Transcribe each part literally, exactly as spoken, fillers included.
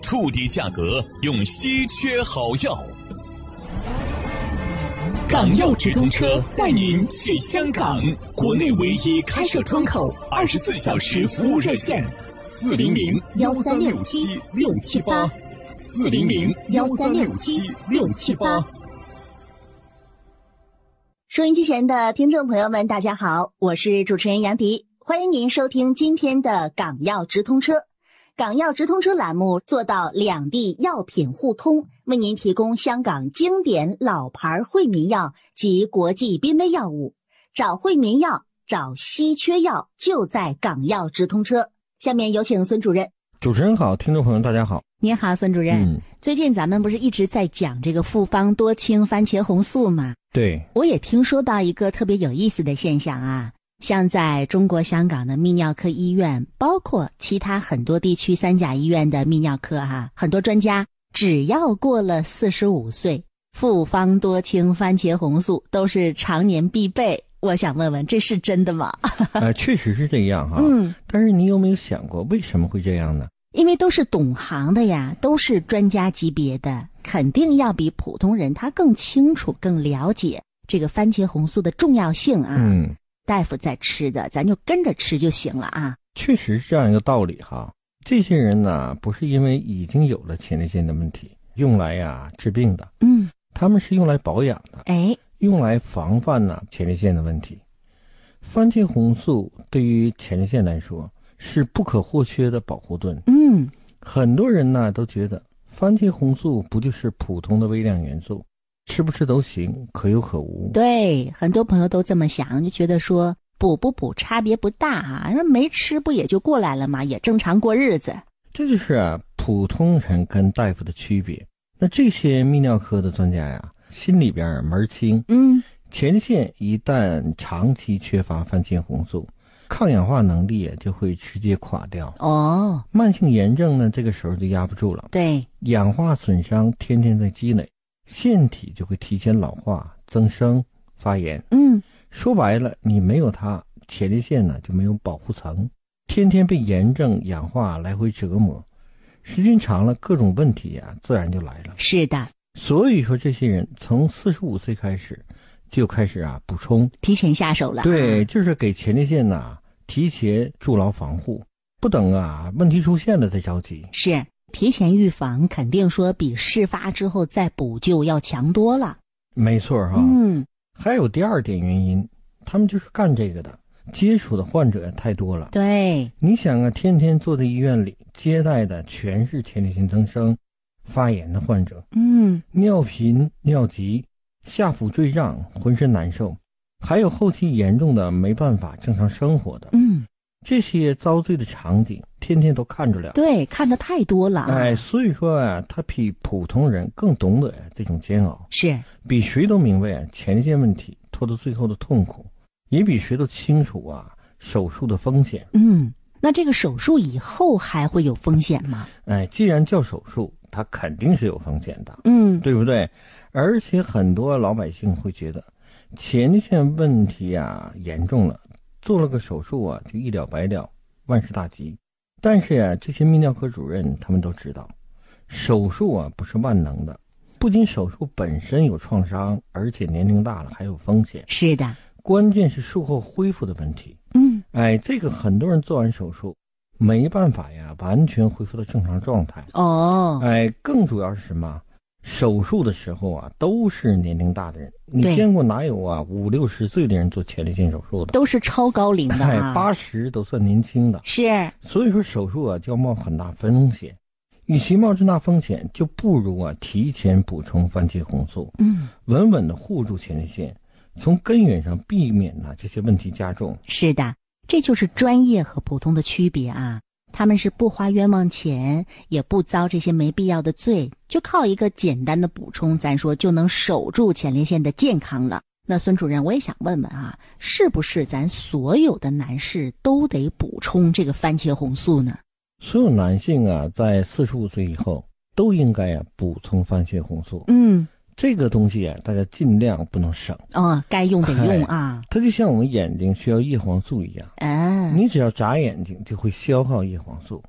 触底价格用稀缺好药。港药直通车带您去香港，国内唯一开设窗口，二十四小时服务热线：四零零幺三六七六七八，四零零幺三六七六七八。 收音机前的听众朋友们，大家好，我是主持人杨迪，欢迎您收听今天的港药直通车。港药直通车栏目做到两地药品互通，为您提供香港经典老牌惠民药及国际濒危药物。找惠民药，找稀缺药，就在港药直通车。下面有请孙主任。 主持人好，听众朋友大家好。 您好，孙主任。嗯，最近咱们不是一直在讲这个复方多清番茄红素吗？ 对， 我也听说到一个特别有意思的现象啊。像在中国香港的泌尿科医院，包括其他很多地区三甲医院的泌尿科哈、啊，很多专家只要过了四十五岁，复方多清番茄红素都是常年必备。我想问问，这是真的吗？ 呃，确实是这样哈。嗯，但是你有没有想过为什么会这样呢？ 因为都是懂行的呀，都是专家级别的，肯定要比普通人他更清楚、更了解这个番茄红素的重要性啊。嗯。大夫在吃的，咱就跟着吃就行了啊。 确实是这样一个道理哈。这些人呢，不是因为已经有了前列腺的问题，用来呀治病的。嗯，他们是用来保养的。哎，用来防范呢前列腺的问题。番茄红素对于前列腺来说是不可或缺的保护盾。嗯，很多人呢都觉得番茄红素不就是普通的微量元素，吃不吃都行，可有可无。 对，很多朋友都这么想，就觉得说补不补差别不大啊，说没吃不也就过来了吗？也正常过日子。 这就是啊普通人跟大夫的区别。那这些泌尿科的专家呀，心里边门清。嗯，前列腺一旦长期缺乏番茄红素，抗氧化能力就会直接垮掉。哦，慢性炎症呢，这个时候就压不住了。对，氧化损伤天天在积累。腺体就会提前老化、增生、发炎。嗯，说白了，你没有它，前列腺呢就没有保护层，天天被炎症、氧化来回折磨，时间长了，各种问题啊，自然就来了。 是的， 所以说这些人从四十五岁开始就开始啊补充， 提前下手了。 对，就是给前列腺呐、啊、提前筑牢防护，不等啊问题出现了再着急。 是。提前预防肯定说比事发之后再补救要强多了。 没错哈。嗯，还有第二点原因，他们就是干这个的，接触的患者太多了。 对， 你想啊，天天坐在医院里接待的全是前列腺增生、发炎的患者。嗯，尿频、尿急、下腹坠胀、浑身难受，还有后期严重的没办法正常生活的。嗯。这些遭罪的场景天天都看着了。 对，看得太多了。 哎，所以说啊，他比普通人更懂得这种煎熬， 是比谁都明白啊前列腺问题拖到最后的痛苦，也比谁都清楚啊手术的风险。 嗯，那这个手术以后还会有风险吗？ 哎，既然叫手术，它肯定是有风险的。嗯，对不对？而且很多老百姓会觉得前列腺问题啊严重了，做了个手术啊就一了百了，万事大吉。但是啊这些泌尿科主任他们都知道，手术啊不是万能的，不仅手术本身有创伤，而且年龄大了还有风险。 是的， 关键是术后恢复的问题。嗯，哎，这个很多人做完手术没办法呀完全恢复到正常状态。哦，哎，更主要是什么？手术的时候啊都是年龄大的人，你见过哪有啊五六十岁的人做前列腺手术的？ 都是超高龄的、啊、 哎，八十都算年轻的。 是， 所以说手术啊就要冒很大风险，与其冒这大风险，就不如啊提前补充番茄红素，嗯，稳稳的护住前列腺，从根源上避免呢、啊、这些问题加重。 是的，这就是专业和普通的区别啊。他们是不花冤枉钱，也不遭这些没必要的罪，就靠一个简单的补充，咱说就能守住前列腺的健康了。那孙主任，我也想问问啊，是不是咱所有的男士都得补充这个番茄红素呢？ 所有男性啊，在四十五岁以后都应该啊补充番茄红素。嗯，这个东西啊，大家尽量不能省。 哦，该用得用啊。 它就像我们眼睛需要叶黄素一样。啊，你只要眨眼睛就会消耗叶黄素，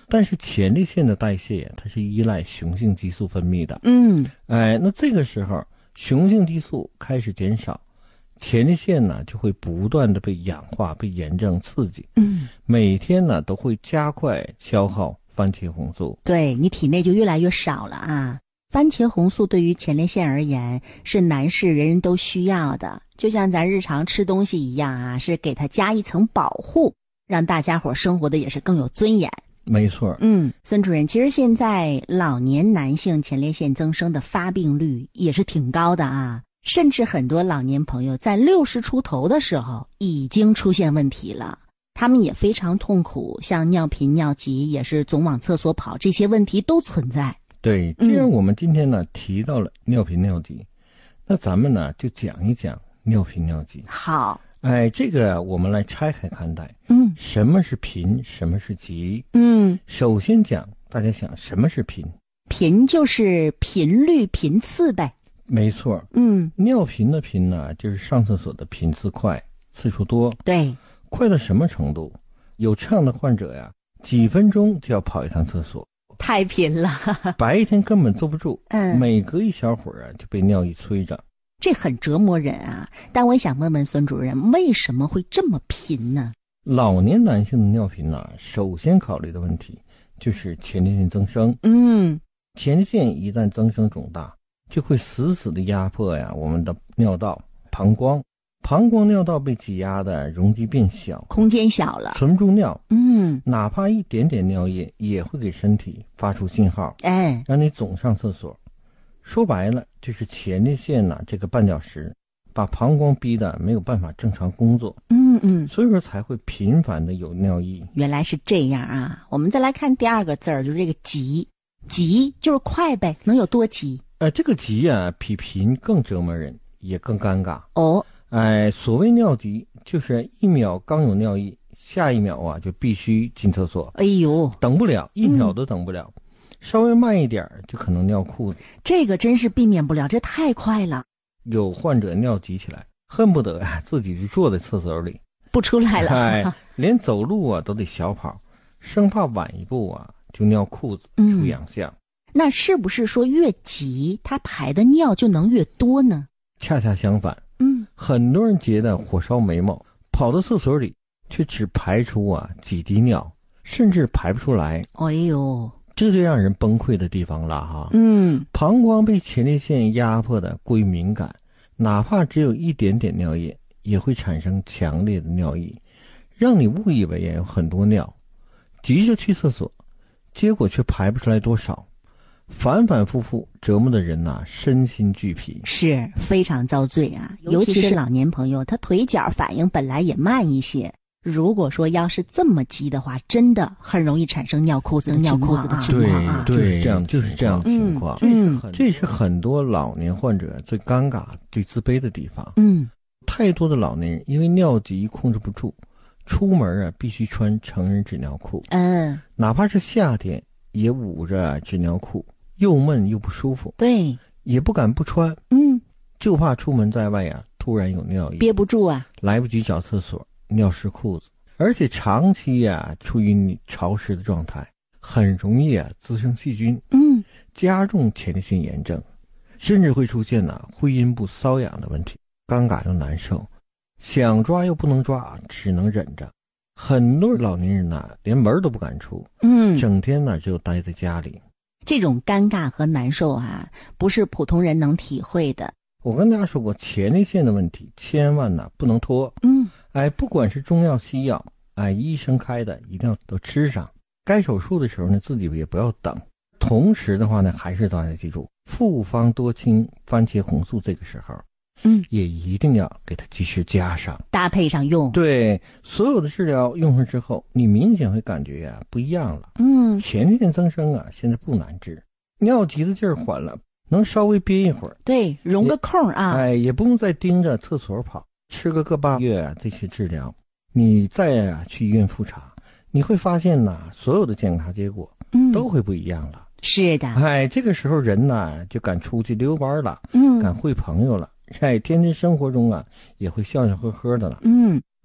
但是前列腺的代谢它是依赖雄性激素分泌的。 嗯， 哎，那这个时候雄性激素开始减少，前列腺呢就会不断的被氧化、被炎症刺激。 嗯， 每天呢都会加快消耗番茄红素。 对，你体内就越来越少了啊。番茄红素对于前列腺而言是男士人人都需要的，就像咱日常吃东西一样啊，是给它加一层保护，让大家伙生活的也是更有尊严。 没错。 嗯，孙主任，其实现在老年男性前列腺增生的发病率也是挺高的啊，甚至很多老年朋友在六十出头的时候已经出现问题了，他们也非常痛苦，像尿频、尿急，也是总往厕所跑，这些问题都存在。 对，既然我们今天呢、嗯、提到了尿频尿急，那咱们呢就讲一讲尿频尿急。 好， 哎，这个我们来拆开看待。 嗯， 什么是频，什么是急？ 嗯， 首先讲，大家想什么是频？ 频就是频率、频次呗。 没错。 嗯， 尿频的频呢，就是上厕所的频次快，次数多。 对， 快到什么程度？有这样的患者呀，几分钟就要跑一趟厕所。 太频了， 白天根本坐不住， 嗯， 每隔一小会儿啊就被尿意催着， 这很折磨人啊。但我也想问问孙主任，为什么会这么频呢？ 老年男性的尿频呢、啊，首先考虑的问题就是前列腺增生。 嗯， 前列腺一旦增生肿大，就会死死的压迫呀我们的尿道、膀胱。膀胱尿道被挤压的容积变小， 空间小了， 存不住尿。 嗯， 哪怕一点点尿液也会给身体发出信号， 哎， 让你总上厕所。说白了，就是前列腺呐、啊、这个绊脚石，把膀胱逼得没有办法正常工作。 嗯嗯， 所以说才会频繁的有尿意。 原来是这样啊！我们再来看第二个字儿，就是这个急，急就是快呗，能有多急？ 呃，这个急啊，比频更折磨人，也更尴尬。 哦。 哎，所谓尿急，就是一秒刚有尿意，下一秒啊就必须进厕所。 哎呦， 等不了，一秒都等不了，嗯、稍微慢一点就可能尿裤子。 这个真是避免不了，这太快了。 有患者尿急起来，恨不得啊自己就坐在厕所里不出来了， 哎，连走路啊都得小跑，生怕晚一步啊就尿裤子出洋相。 嗯、那是不是说越急，他排的尿就能越多呢？ 恰恰相反。 嗯， 很多人觉得火烧眉毛，跑到厕所里却只排出啊几滴尿，甚至排不出来。 哎呦， 这就让人崩溃的地方了哈。 嗯， 膀胱被前列腺压迫的过于敏感，哪怕只有一点点尿液，也会产生强烈的尿意，让你误以为有很多尿，急着去厕所，结果却排不出来多少。反反复复折磨的人呐、啊，身心俱疲， 是非常遭罪啊！尤其是老年朋友，他腿脚反应本来也慢一些，如果说要是这么急的话，真的很容易产生尿裤子的尿裤子的情况啊！ 对，就是这样，就是这样的情况。 嗯， 这是这是很多老年患者最尴尬、最自卑的地方。 嗯， 太多的老年人因为尿急控制不住，出门啊必须穿成人纸尿裤。 嗯， 哪怕是夏天也捂着纸尿裤。又闷又不舒服， 对， 也不敢不穿， 嗯， 就怕出门在外呀、啊，突然有尿意， 憋不住啊， 来不及找厕所，尿湿裤子，而且长期呀、啊、处于潮湿的状态，很容易啊滋生细菌， 嗯， 加重前列腺炎症，甚至会出现呐、啊、会阴部瘙痒的问题，尴尬又难受，想抓又不能抓，只能忍着。很多老年人呐、啊、连门都不敢出， 嗯， 整天呢只有待在家里。 这种尴尬和难受啊，不是普通人能体会的。 我跟大家说过，前列腺的问题千万呢不能拖。 嗯， 哎，不管是中药西药，哎，医生开的一定要都吃上。该手术的时候呢，自己也不要等。同时的话呢，还是大家记住，复方多清番茄红素这个时候， 嗯， 也一定要给它及时加上， 搭配上用。 对，所有的治疗用上之后，你明显会感觉呀、啊、不一样了。 嗯， 前列腺增生啊，现在不难治，尿急的劲儿缓了，能稍微憋一会儿， 对，容个空啊， 哎，也不用再盯着厕所跑，吃个个把月啊，这些治疗，你再啊去医院复查，你会发现呐、啊，所有的检查结果嗯都会不一样了。 是的， 哎，这个时候人呐就敢出去溜弯了， 嗯， 敢会朋友了。哎，天天生活中啊，也会笑笑呵呵的了。 嗯，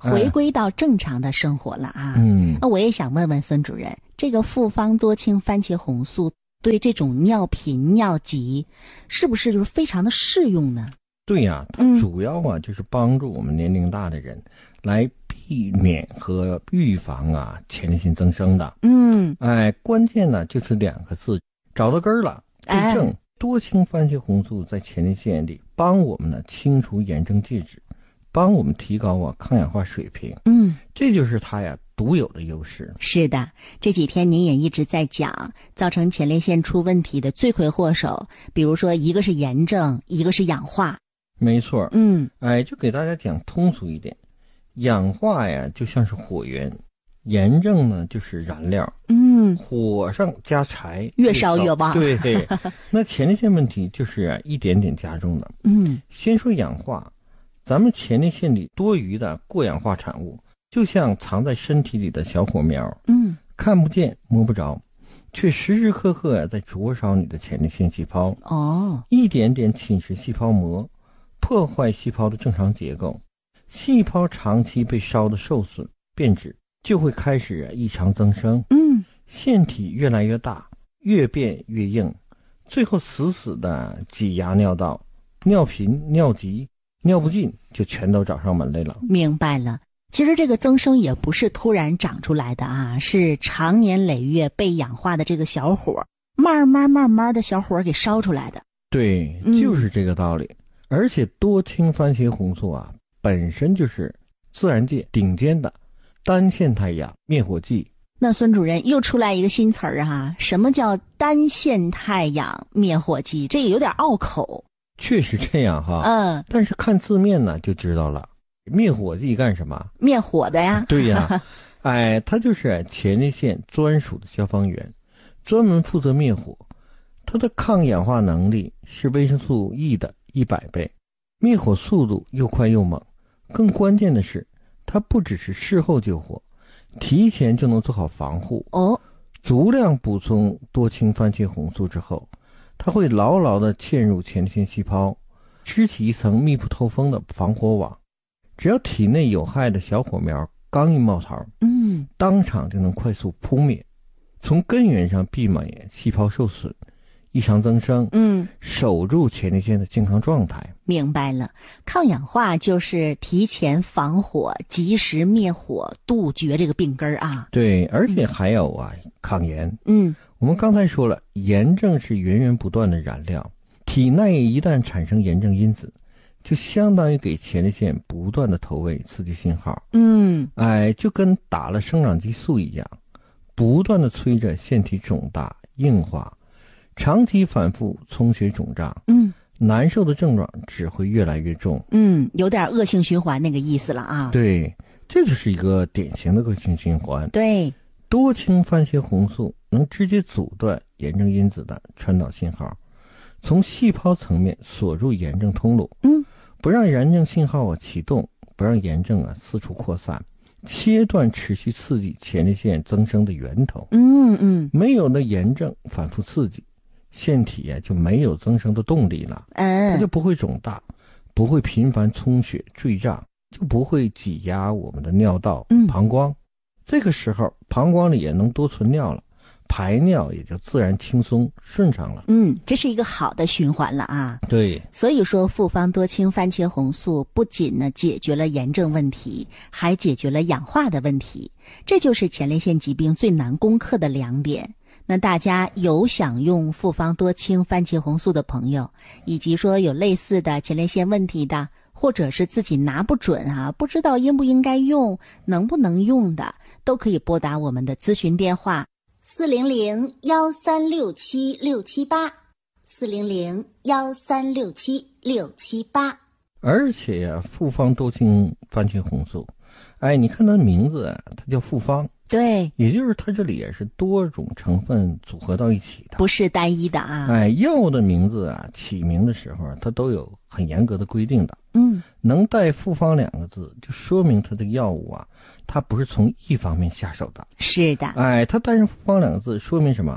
回归到正常的生活了啊。 嗯， 那我也想问问孙主任，这个复方多氢番茄红素对这种尿频尿急是不是就是非常的适用呢？ 对呀、啊，它主要啊、嗯、就是帮助我们年龄大的人来避免和预防啊前列腺增生的。 嗯， 哎，关键呢就是两个字，找到根儿了，对症。哎、多氢番茄红素在前列腺里帮我们呢清除炎症介质，帮我们提高啊抗氧化水平。 嗯， 这就是它呀独有的优势。 是的，这几天您也一直在讲，造成前列腺出问题的罪魁祸首，比如说一个是炎症，一个是氧化。 没错， 嗯， 哎，就给大家讲通俗一点，氧化呀就像是火源，炎症呢就是燃料。 嗯， 火上加柴， 越烧越旺。 对对，那前列腺问题就是啊一点点加重的。 嗯， 先说氧化，咱们前列腺里多余的过氧化产物，就像藏在身体里的小火苗， 嗯， 看不见摸不着，却时时刻刻呀在灼烧你的前列腺细胞。 哦， 一点点侵蚀细胞膜，破坏细胞的正常结构，细胞长期被烧得受损变质，就会开始异常增生。 嗯， 腺体越来越大，越变越硬，最后死死的挤压尿道，尿频尿急尿不尽就全都找上门来了。 明白了，其实这个增生也不是突然长出来的啊，是长年累月被氧化的这个小火慢慢慢慢的小火给烧出来的。 对，就是这个道理。嗯，而且多氢番茄红素啊本身就是自然界顶尖的单腺态氧灭火剂。 那孙主任又出来一个新词儿啊，什么叫单腺态氧灭火剂？这个有点拗口。 确实这样哈， 嗯， 但是看字面呢就知道了，灭火剂干什么？ 灭火的呀。 对呀，哎，它就是前列腺专属的消防员，专门负责灭火。它的抗氧化能力是维生素 E 的一百倍，灭火速度又快又猛。更关键的是，它不只是事后救火，提前就能做好防护。 哦， 足量补充多氢番茄红素之后，它会牢牢地嵌入前列腺细胞，织起一层密不透风的防火网。只要体内有害的小火苗刚一冒头， 嗯， 当场就能快速扑灭，从根源上避免细胞受损、异常增生， 嗯， 守住前列腺的健康状态。 明白了，抗氧化就是提前防火，及时灭火，杜绝这个病根儿啊。 对，而且还有啊，嗯、抗炎。 嗯， 我们刚才说了，炎症是源源不断的燃料，体内一旦产生炎症因子，就相当于给前列腺不断的投喂刺激信号。 嗯， 哎，就跟打了生长激素一样，不断的催着腺体肿大硬化，长期反复充血肿胀， 嗯， 难受的症状只会越来越重。 嗯，有点恶性循环那个意思了啊。 对，这就是一个典型的恶性循环。 对， 多氢番茄红素能直接阻断炎症因子的传导信号，从细胞层面锁住炎症通路， 嗯， 不让炎症信号啊启动，不让炎症啊四处扩散，切断持续刺激前列腺增生的源头。 嗯嗯， 没有了炎症反复刺激，腺体啊就没有增生的动力了， 嗯， 它就不会肿大，不会频繁充血坠胀，就不会挤压我们的尿道、 嗯、 膀胱。这个时候膀胱里也能多存尿了，排尿也就自然轻松顺畅了。 嗯，这是一个好的循环了啊。 对， 所以说复方多氢番茄红素不仅呢解决了炎症问题，还解决了氧化的问题，这就是前列腺疾病最难攻克的两点。那大家有想用复方多氢番茄红素的朋友，以及说有类似的前列腺问题的，或者是自己拿不准啊，不知道应不应该用，能不能用的，都可以拨打我们的咨询电话四零零幺三六七六七八，四零零幺三六七六七八。 而且呀、啊，复方多氢番茄红素，哎，你看它的名字啊，它叫复方。 对， 也就是它这里也是多种成分组合到一起的， 不是单一的啊。 哎，药物的名字啊，起名的时候它都有很严格的规定的。 嗯， 能带复方两个字，就说明它的药物啊，它不是从一方面下手的。 是的， 哎，它带上复方两个字，说明什么？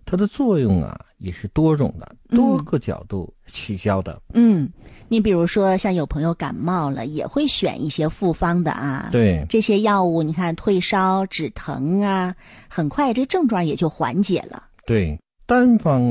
它的作用啊也是多种的，多个角度起效的。 嗯，你比如说像有朋友感冒了，也会选一些复方的啊。 对， 这些药物你看退烧止疼啊，很快这症状也就缓解了。 对，单方